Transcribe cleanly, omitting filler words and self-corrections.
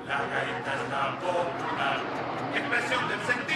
La gaita es la popular expresión del sentimiento.